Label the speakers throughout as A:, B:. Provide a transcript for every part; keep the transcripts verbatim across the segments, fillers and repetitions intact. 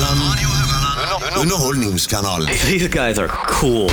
A: Under, underholdningskanalen.
B: These guys are cool.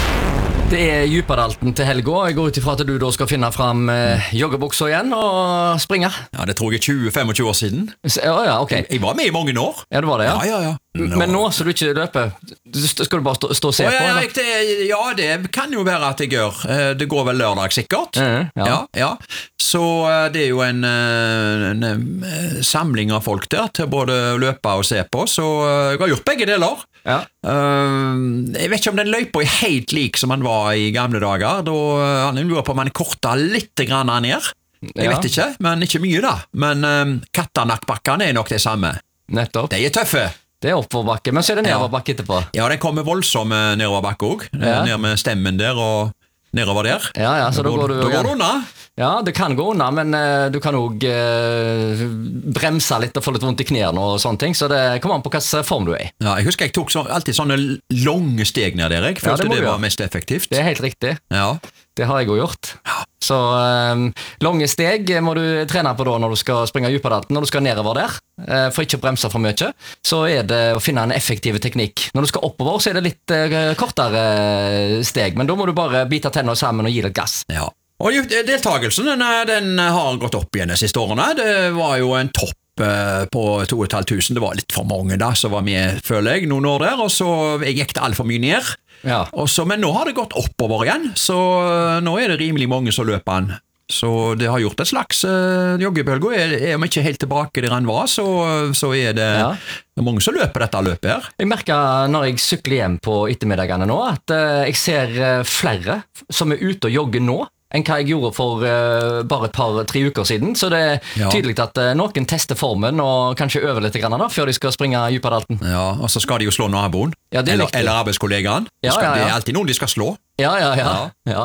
C: Det er Djupadalten til helga. Jeg går ut ifra at du da skal finne fram eh, joggebukser igjen og springe.
D: Ja, det tror jeg tjue til tjuefem år siden.
C: S- Ja, ja, ok.
D: Jeg var med i mange år.
C: Ja, det var det, ja.
D: Ja, ja, ja. Nå-
C: Men nå, så du ikke løper, du- skal du bare stå, stå og se
D: Å,
C: på?
D: ja, ja,
C: eller?
D: jeg, det, ja, det kan jo være at jeg gjør. Eh, Det går vel lørdag, sikkert.
C: Mhm, ja.
D: ja, ja. Så eh, det er jo en, eh, en eh, samling av folk der til både å løpe og se på, så eh, jeg har gjort begge deler.
C: Ja.
D: Eh, jeg vet ikke om den løypa er helt lik som han var i gamle dager. Da eh, han lurer på om han korta litt grann ned. Jeg
C: Ja.
D: vet ikke, men ikke mye da. Men um, Katternakkbakkene er nok det samme.
C: Nettopp.
D: De er tøffe.
C: Det er oppoverbakke, men så er det
D: Ja.
C: nedoverbakke etterpå.
D: Ja, de kommer voldsomme nedoverbakke også.
C: Ja.
D: Ned med stemmen der og nedover der.
C: Ja, ja, så da går du-
D: da går det unna.
C: Ja, det kan gå unna, men eh, du kan også eh, bremse litt og få litt vondt i knærne og sånne ting, så det kommer an på hvilken form du er i.
D: Ja, jeg husker jeg tok så, alltid sånne lange steg ned der. Jeg
C: Ja, det
D: følte
C: må
D: det,
C: du
D: var
C: gjøre.
D: mest effektivt.
C: Det er helt riktig.
D: Ja.
C: Det har jeg også gjort. Så eh, lange steg må du trene på da når du skal springe Djupadalten, når du skal nedover der, eh, for ikke å bremse for mye. Så er det å finne en effektiv teknikk. Når du skal oppover, så er det litt eh, kortere steg, men da må du bare bite tennene sammen og gi litt gass.
D: Ja. Og jo, deltagelsen den, den har gått opp igjen de siste årene. Det var jo en topp eh, på to og et halvt tusen. Det var litt for mange da, som var med, føler jeg, noen år der, og så jeg gikk det alt for mye ned.
C: Ja.
D: Og så, men nå har det gått oppover igjen, så eh, nå er det rimelig mange som løper den. Så det har gjort et slags uh, joggebølge, er, er om ikke helt tilbake der han var, så, så er det,
C: Ja.
D: det er mange som løper dette løpet her.
C: Jeg merker når jeg sykler hjem på ettermiddagene nå, at eh, jeg ser eh, flere som er ute og jogger nå, enn hva jeg gjorde for eh, bare et par-tre uker siden. Så det er
D: Ja.
C: tydelig at eh, noen tester formen og kanskje øver litt grann da, før de skal springe Djupadalten.
D: Ja, og så skal de jo slå naboen,
C: Ja, det er
D: eller,
C: riktig.
D: eller arbeidskollegaen.
C: Ja,
D: Skal-
C: ja, ja.
D: Det er alltid noen de skal slå.
C: Ja, ja, ja. ja.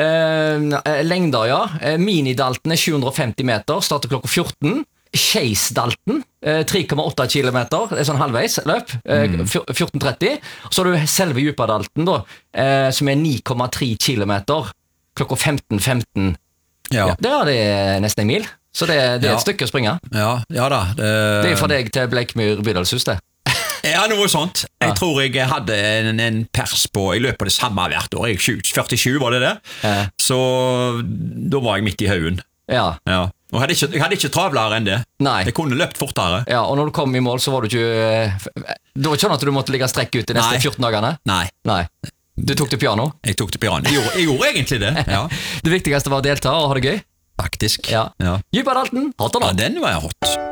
C: Eh, lengder, ja. Eh, Minidalten er sju hundre og femti meter, starter klokka fjorten. Chase-dalten, eh, tre komma åtte kilometer, det er sånn halvveis løp, eh, fjorten tretti. Så har du selve Djupadalten da, eh, som er ni komma tre kilometer, klokka femten femten.
D: Ja,
C: Ja, det er det nesten en mil, så det, det er
D: Ja.
C: et stykke å springe.
D: ja, ja da. Det,
C: Det er fra deg til Bleikmyr bydelshus, det.
D: Ja, noe sånt. Jeg
C: Ja.
D: tror jeg hadde en, en pers på, jeg løp på det samme hvert år, jeg, sju- førtisju var det det.
C: Ja.
D: Så da var jeg midt i haugen.
C: Ja,
D: Ja. Og jeg hadde ikke, jeg hadde ikke travlere enn det.
C: nei.
D: Jeg kunne løpt fortere.
C: Ja, og når du kom i mål, så var du ikke eh, Det var ikke sånn at du måtte ligge strekk ut de neste
D: Nei.
C: fjorten dagene?
D: Nei,
C: Nei. Du tok til piano?
D: jeg tok til piano. Jeg gjorde, jeg gjorde egentlig det. Ja,
C: Det viktigste var å delta og ha det gøy?
D: faktisk.
C: Ja.
D: Ja.
C: Djupadalten, hot or
D: Ja,
C: not?
D: den var jeg hot.